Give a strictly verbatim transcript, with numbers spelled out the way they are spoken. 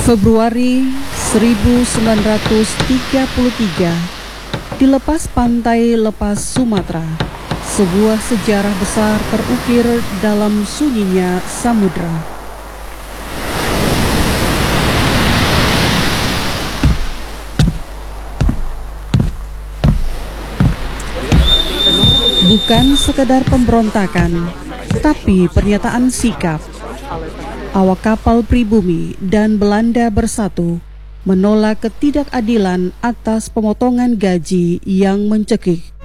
Februari seribu sembilan ratus tiga puluh tiga, di lepas pantai lepas Sumatera, sebuah sejarah besar terukir dalam sunyinya samudra. Bukan sekedar pemberontakan, tapi pernyataan sikap. Awak kapal pribumi dan Belanda bersatu menolak ketidakadilan atas pemotongan gaji yang mencekik.